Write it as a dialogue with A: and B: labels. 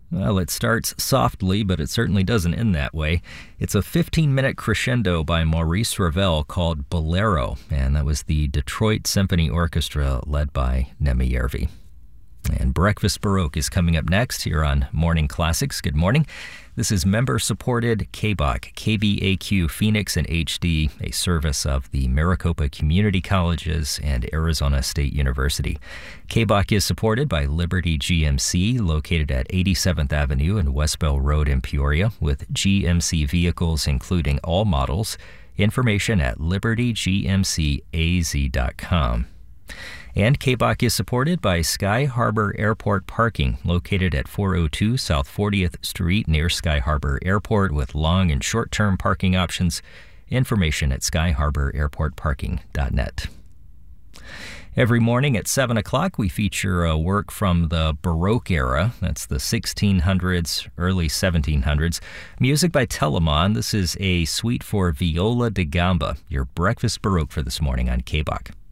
A: Well, it starts softly, but it certainly doesn't end that way. It's a 15-minute crescendo by Maurice Ravel called Bolero, and that was the Detroit Symphony Orchestra led by Nemi Järvi. And Breakfast Baroque is coming up next here on Morning Classics. Good morning. This is member-supported KBOC, KBAQ Phoenix and HD, a service of the Maricopa Community Colleges and Arizona State University. KBOC is supported by Liberty GMC, located at 87th Avenue and West Bell Road in Peoria, with GMC vehicles including all models. Information at libertygmcaz.com. And KBOC is supported by Sky Harbor Airport Parking, located at 402 South 40th Street near Sky Harbor Airport, with long and short-term parking options. Information at skyharbor-airportparking.net. Every morning at 7 o'clock, we feature a work from the Baroque era. That's the 1600s, early 1700s. Music by Telemann. This is a suite for viola da gamba, your breakfast Baroque for this morning on KBOC.